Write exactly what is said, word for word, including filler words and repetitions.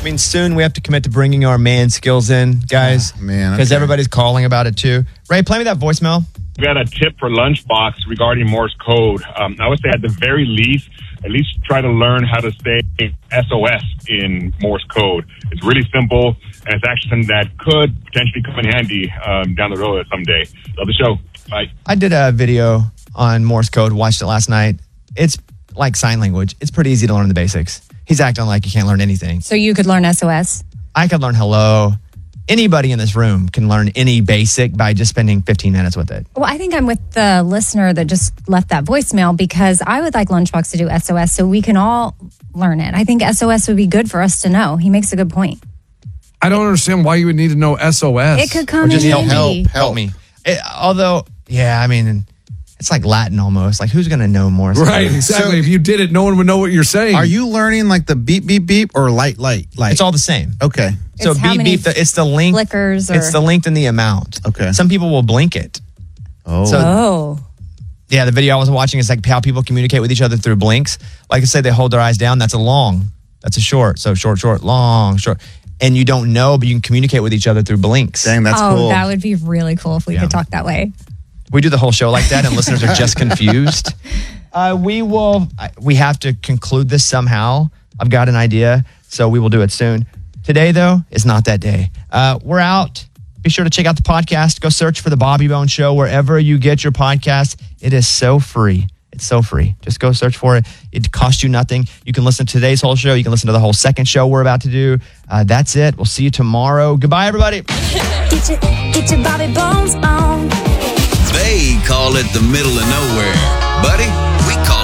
I mean, soon we have to commit to bringing our man skills in, guys. Oh, man, Because okay. everybody's calling about it, too. Ray, play me that voicemail. We got a tip for Lunchbox regarding Morse code. Um, I would say at the very least, at least try to learn how to say S O S in Morse code. It's really simple, and it's actually something that could potentially come in handy um, down the road someday. Love the show. Bye. I did a video on Morse code, watched it last night. It's like sign language. It's pretty easy to learn the basics. He's acting like you can't learn anything. So you could learn S O S? I could learn hello. Anybody in this room can learn any basic by just spending fifteen minutes with it. Well, I think I'm with the listener that just left that voicemail because I would like Lunchbox to do S O S so we can all learn it. I think S O S would be good for us to know. He makes a good point. I don't understand why you would need to know S O S. It could come Or just in help, handy. help, help me. It, although, yeah, I mean, it's like Latin almost. Like, who's going to know Morse code? Right, exactly. So- if you did it, no one would know what you're saying. Are you learning like the beep, beep, beep or light, light, light? It's all the same. Okay. So It's how beep, many beep, the, it's the length. flickers or- It's the length and the amount. Okay. Some people will blink it. Oh. So- Oh. Yeah, the video I was watching is like how people communicate with each other through blinks. Like I say, they hold their eyes down. That's a long. That's a short. So short, short, long, short. And you don't know, but you can communicate with each other through blinks. Dang, that's oh, cool. that would be really cool if we Yeah. could talk that way. We do the whole show like that, and listeners are just confused. Uh, we will. I- We have to conclude this somehow. I've got an idea, so we will do it soon. Today, though, is not that day. Uh, we're out. Be sure to check out the podcast. Go search for the Bobby Bone Show wherever you get your podcast. It is so free. It's so free. Just go search for it. It costs you nothing. You can listen to today's whole show. You can listen to the whole second show we're about to do. Uh, that's it. We'll see you tomorrow. Goodbye, everybody. Get your, get your Bobby Bones on. They call it the middle of nowhere. Buddy, we call